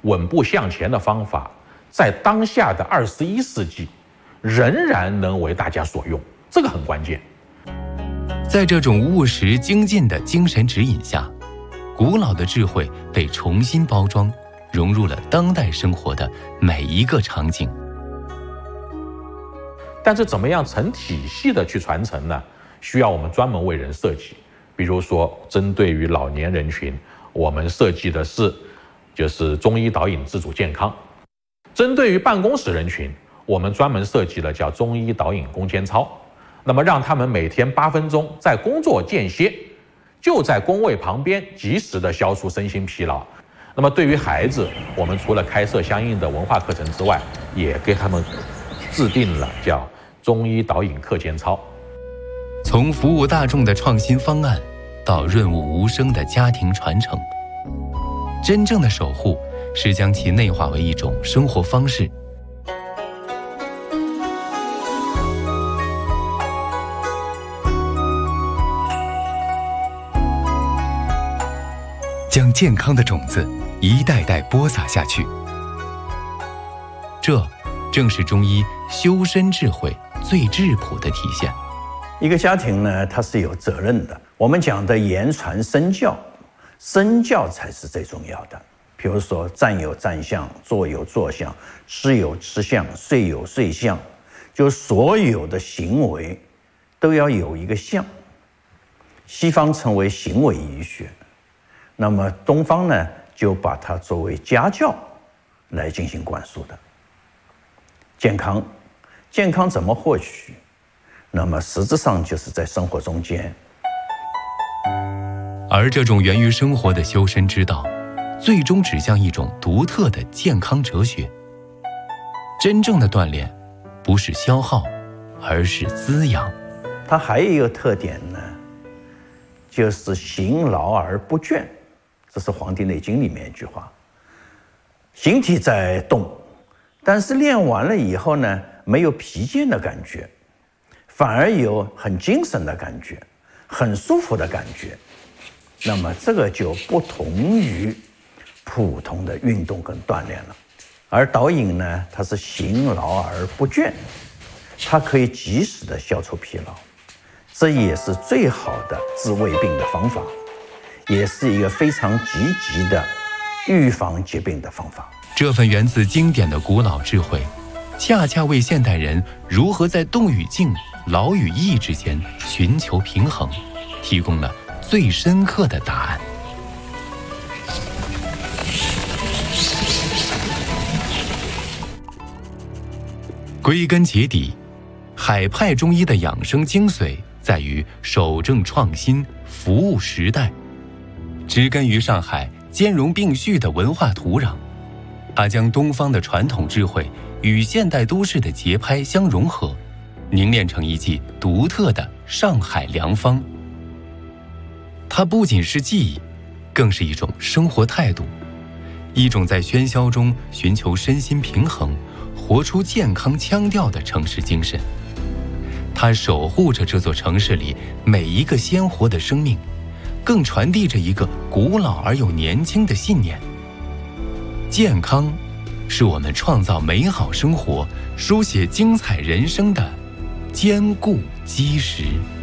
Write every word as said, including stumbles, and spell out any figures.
稳步向前的方法，在当下的二十一世纪，仍然能为大家所用，这个很关键。 在这种务实精进的精神指引下，古老的智慧被重新包装，融入了当代生活的每一个场景。 但是怎么样成体系的去传承呢？需要我们专门为人设计。比如说，针对于老年人群，我们设计的是就是中医导引自主健康；针对于办公室人群，我们专门设计了叫中医导引攻坚操。那么让他们每天八分钟在工作间歇，就在工位旁边及时的消除身心疲劳。那么对于孩子，我们除了开设相应的文化课程之外，也给他们制定了叫中医导引课间操。 从服务大众的创新方案到润物无声的家庭传承，真正的守护是将其内化为一种生活方式。将健康的种子一代代播撒下去，这正是中医修身智慧最质朴的体现。 一个家庭呢，它是有责任的。我们讲的言传身教，身教才是最重要的。比如说，站有站相，坐有坐相，吃有吃相，睡有睡相，就所有的行为都要有一个相。西方称为行为医学，那么东方呢，就把它作为家教来进行灌输的。健康，健康怎么获取？那么实质上就是在生活中间。 而这种源于生活的修身之道，最终指向一种独特的健康哲学。真正的锻炼，不是消耗，而是滋养。 它还有一个特点呢，就是行劳而不倦。这是《黄帝内经》里面一句话。形体在动，但是练完了以后呢，没有疲倦的感觉，反而有很精神的感觉，很舒服的感觉。那么这个就不同于普通的运动跟锻炼了。而导引呢，它是行劳而不倦，它可以及时的消除疲劳，这也是最好的治胃病的方法，也是一个非常积极的预防疾病的方法。 这份源自经典的古老智慧，恰恰为现代人如何在动与静、劳与逸之间寻求平衡，提供了最深刻的答案。归根结底，海派中医的养生精髓在于守正创新，服务时代。植根于上海兼容并蓄的文化土壤，它将东方的传统智慧与现代都市的节拍相融合，凝练成一剂独特的上海良方。它不仅是技艺，更是一种生活态度，一种在喧嚣中寻求身心平衡，活出健康腔调的城市精神。它守护着这座城市里每一个鲜活的生命，更传递着一个古老而又年轻的信念：健康是我们创造美好生活、书写精彩人生的坚固基石。